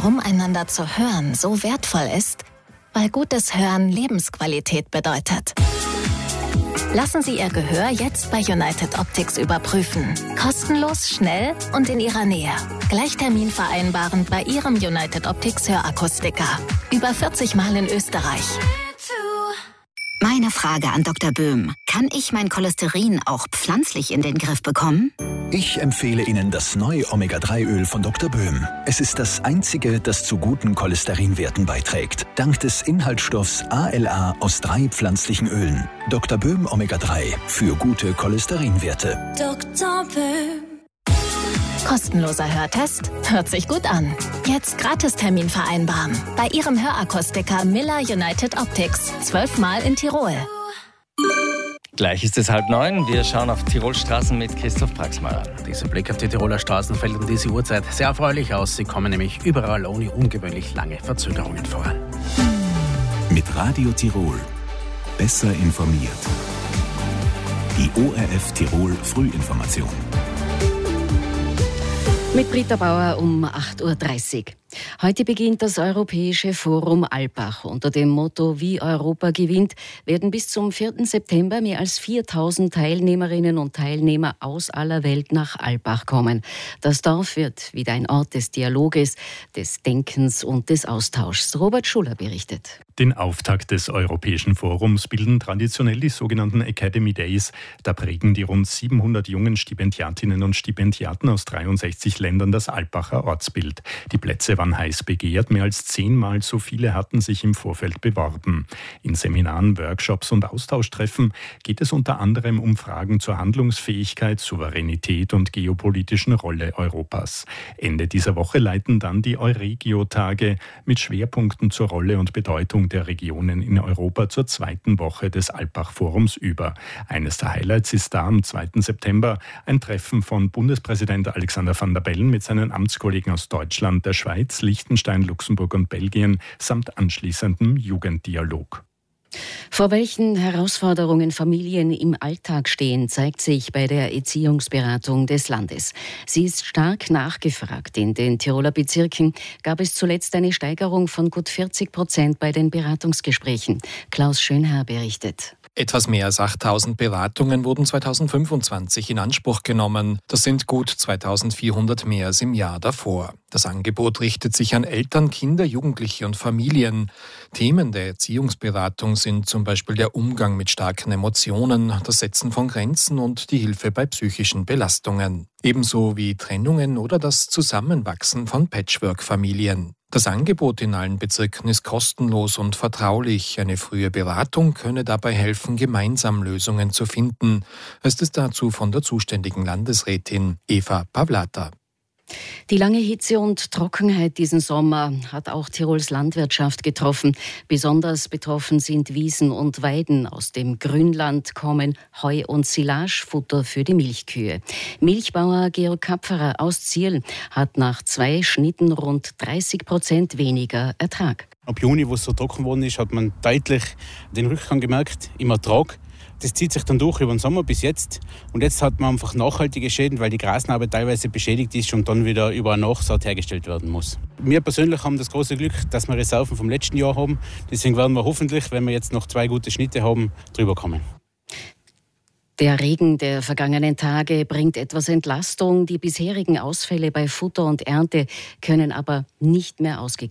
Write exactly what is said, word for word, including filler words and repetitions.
Warum einander zu hören so wertvoll ist? Weil gutes Hören Lebensqualität bedeutet. Lassen Sie Ihr Gehör jetzt bei United Optics überprüfen. Kostenlos, schnell und in Ihrer Nähe. Gleich Termin vereinbaren bei Ihrem United Optics Hörakustiker. Über vierzig Mal in Österreich. Meine Frage an Doktor Böhm. Kann ich mein Cholesterin auch pflanzlich in den Griff bekommen? Ich empfehle Ihnen das neue Omega drei Öl von Doktor Böhm. Es ist das einzige, das zu guten Cholesterinwerten beiträgt. Dank des Inhaltsstoffs A L A aus drei pflanzlichen Ölen. Doktor Böhm Omega drei für gute Cholesterinwerte. Doktor Böhm. Kostenloser Hörtest? Hört sich gut an. Jetzt Gratistermin vereinbaren. Bei Ihrem Hörakustiker Miller United Optics. Zwölfmal in Tirol. Gleich ist es halb neun. Wir schauen auf Tirolstraßen mit Christoph Praxmeier. Dieser Blick auf die Tiroler Straßen fällt um diese Uhrzeit sehr erfreulich aus. Sie kommen nämlich überall ohne ungewöhnlich lange Verzögerungen vor. Mit Radio Tirol. Besser informiert. Die O R F Tirol Frühinformation. Mit Britta Bauer um acht Uhr dreißig. Heute beginnt das Europäische Forum Alpbach. Unter dem Motto Wie Europa gewinnt werden bis zum vierten September mehr als viertausend Teilnehmerinnen und Teilnehmer aus aller Welt nach Alpbach kommen. Das Dorf wird wieder ein Ort des Dialoges, des Denkens und des Austauschs. Robert Schuller berichtet. Den Auftakt des Europäischen Forums bilden traditionell die sogenannten Academy Days. Da prägen die rund siebenhundert jungen Stipendiatinnen und Stipendiaten aus dreiundsechzig Ländern das Alpbacher Ortsbild. Die Plätze waren heiß begehrt, mehr als zehnmal so viele hatten sich im Vorfeld beworben. In Seminaren, Workshops und Austauschtreffen geht es unter anderem um Fragen zur Handlungsfähigkeit, Souveränität und geopolitischen Rolle Europas. Ende dieser Woche leiten dann die Euregio-Tage mit Schwerpunkten zur Rolle und Bedeutung der Regionen in Europa zur zweiten Woche des Alpbach-Forums über. Eines der Highlights ist da am zweiten September ein Treffen von Bundespräsident Alexander Van der Bellen mit seinen Amtskollegen aus Deutschland, der Schweiz, Liechtenstein, Luxemburg und Belgien samt anschließendem Jugenddialog. Vor welchen Herausforderungen Familien im Alltag stehen, zeigt sich bei der Erziehungsberatung des Landes. Sie ist stark nachgefragt. In den Tiroler Bezirken gab es zuletzt eine Steigerung von gut vierzig Prozent bei den Beratungsgesprächen. Klaus Schönherr berichtet. Etwas mehr als achttausend Beratungen wurden zweitausendfünfundzwanzig in Anspruch genommen. Das sind gut zweitausendvierhundert mehr als im Jahr davor. Das Angebot richtet sich an Eltern, Kinder, Jugendliche und Familien. Themen der Erziehungsberatung sind zum Beispiel der Umgang mit starken Emotionen, das Setzen von Grenzen und die Hilfe bei psychischen Belastungen. Ebenso wie Trennungen oder das Zusammenwachsen von Patchwork-Familien. Das Angebot in allen Bezirken ist kostenlos und vertraulich. Eine frühe Beratung könne dabei helfen, gemeinsam Lösungen zu finden, heißt es dazu von der zuständigen Landesrätin Eva Pavlata. Die lange Hitze und Trockenheit diesen Sommer hat auch Tirols Landwirtschaft getroffen. Besonders betroffen sind Wiesen und Weiden. Aus dem Grünland kommen Heu- und Silagefutter für die Milchkühe. Milchbauer Georg Kapferer aus Zierl hat nach zwei Schnitten rund dreißig Prozent weniger Ertrag. Ab Juni, wo es so trocken geworden ist, hat man deutlich den Rückgang gemerkt im Ertrag. Das zieht sich dann durch über den Sommer bis jetzt. Und jetzt hat man einfach nachhaltige Schäden, weil die Grasnarbe teilweise beschädigt ist und dann wieder über eine Nachsaat hergestellt werden muss. Wir persönlich haben das große Glück, dass wir Reserven vom letzten Jahr haben. Deswegen werden wir hoffentlich, wenn wir jetzt noch zwei gute Schnitte haben, drüber kommen. Der Regen der vergangenen Tage bringt etwas Entlastung. Die bisherigen Ausfälle bei Futter und Ernte können aber nicht mehr ausgeglichen